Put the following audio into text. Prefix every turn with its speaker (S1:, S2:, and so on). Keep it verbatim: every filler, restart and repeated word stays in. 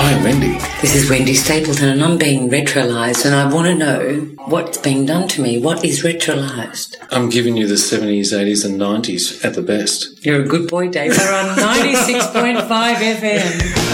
S1: Hi, Wendy.
S2: This is Wendy Stapleton and I'm being retrolised and I want to know what's being done to me. What is retrolised?
S1: I'm giving you the seventies, eighties and nineties at the best.
S2: You're a good boy, Dave. We're on ninety-six point five F M.